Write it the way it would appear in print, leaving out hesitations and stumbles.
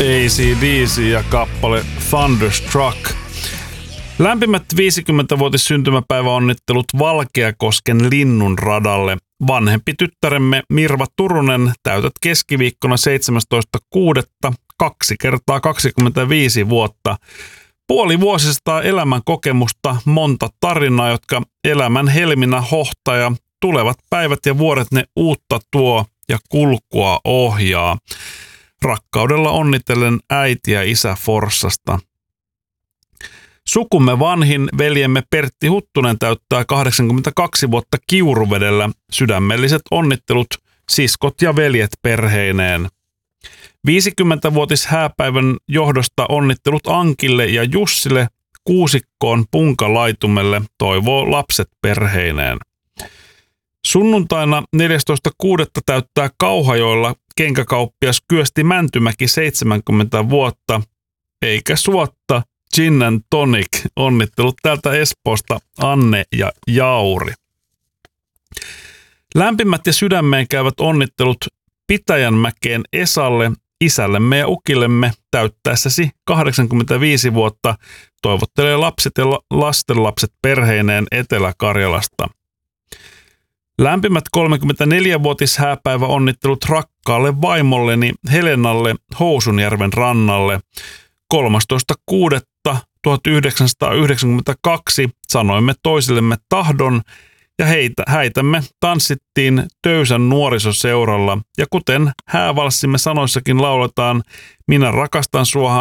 AC/DC ja kappale Thunderstruck. Lämpimät 50-vuotissyntymäpäiväonnittelut Valkeakosken Linnunradalle. Vanhempi tyttäremme Mirva Turunen täytät keskiviikkona 17.6. 2 kertaa 25 vuotta. Puoli vuosistaa elämän kokemusta, monta tarinaa, jotka elämän helminä hohtaa ja tulevat päivät ja vuodet ne uutta tuo ja kulkua ohjaa. Rakkaudella onnitellen äiti ja isä Forssasta. Sukumme vanhin veljemme Pertti Huttunen täyttää 82 vuotta Kiuruvedellä. Sydämelliset onnittelut siskot ja veljet perheineen. 50-vuotis hääpäivän johdosta onnittelut Ankille ja Jussille, kuusikkoon punkalaitumelle, toivoo lapset perheineen. Sunnuntaina 14.6. täyttää Kauhajoella kenkäkauppias Kyösti Mäntymäki 70 vuotta, eikä suotta Gin and Tonic. Onnittelut täältä Espoosta Anne ja Jauri. Lämpimät ja sydämeen käyvät onnittelut Pitäjänmäkeen Esalle, isällemme ja ukillemme täyttäessäsi 85 vuotta. Toivottelee lapset ja lastenlapset perheineen Etelä-Karjalasta. Lämpimät 34-vuotis hääpäivä onnittelut rakkaalle vaimolleni Helenalle Housunjärven rannalle. 13.6.1992 sanoimme toisillemme tahdon ja häitämme tanssittiin Töysän nuorisoseuralla. Ja kuten häävalssimme sanoissakin lauletaan, minä rakastan sua